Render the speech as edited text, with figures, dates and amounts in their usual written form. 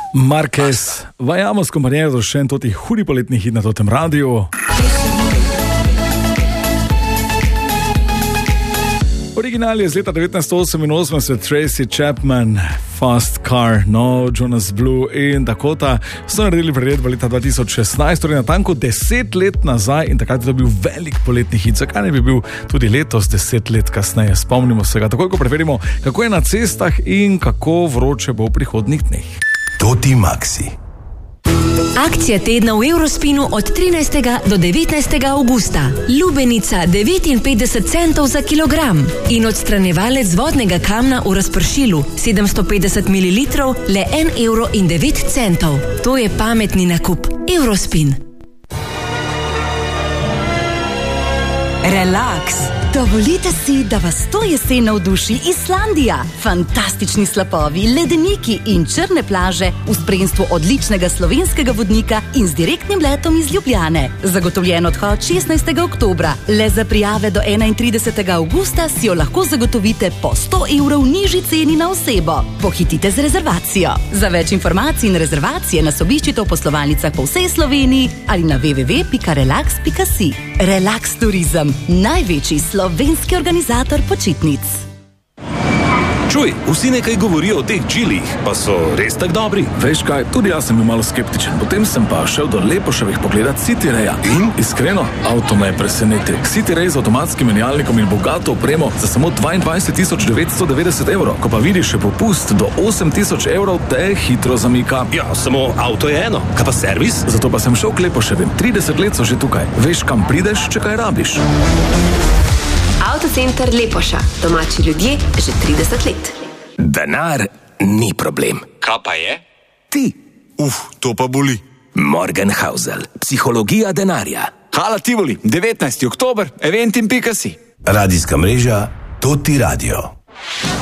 Marquez, vayamos compañeros še en toti hudi poletni hit na totem radiju. Original je z leta 1988, Tracy Chapman, Fast Car, no, Jonas Blue in Dakota so naredili priredbo leta 2016, torej natanko 10 let nazaj, in takrat je to bil velik poletni hit. Zakaj ne bi bil tudi letos 10 let kasneje? Spomnimo se ga, takoj ko preverimo, kako je na cestah in kako vroče bo v prihodnjih dneh. Toti Maxi. Akcija tedna v Eurospinu od 13. do 19. avgusta. Lubenica 59 centov za kilogram in odstranjevalec vodnega kamna v razpršilu 750 ml le 1,09 €. To je pametni nakup. Eurospin. Relax. Dovolite si, da vas to jesen navduši Islandija. Fantastični slapovi, ledeniki in črne plaže v spremstvu odličnega slovenskega vodnika in z direktnim letom iz Ljubljane. Zagotovljen odhod 16. oktobra. Le za prijave do 31. avgusta si jo lahko zagotovite po 100 € nižji ceni na osebo. Pohitite z rezervacijo. Za več informacij in rezervacije nas obiščite v poslovalnicah po vsej Sloveniji ali na www.relax.si. Relax Turizem, največji slovenski organizator počitnic. Čuj, vsi nekaj govorijo o teh džilih, pa so res tak dobri? Veš kaj, tudi jaz sem bil malo skeptičen, potem sem pa šel do Lepoševih pogledat City Raya. In iskreno, avto me je presenetil. City Ray z avtomatskim menjalnikom in bogato opremo za samo 22 990 €. Ko pa vidiš še popust do 8 000 €, te hitro zamika. Ja, samo avto je eno, kaj pa servis? Zato pa sem šel k Lepoševim, 30 let so že tukaj. Veš, kam prideš, če kaj rabiš. Avtocenter Lepoša. Domači ljudje že 30 let. Denar ni problem. Kaj pa je? Ti. To pa boli. Morgenhausel. Psihologija denarja. Hala Tivoli, 19. oktober, eventim.si. Radijska mreža Toti Radio.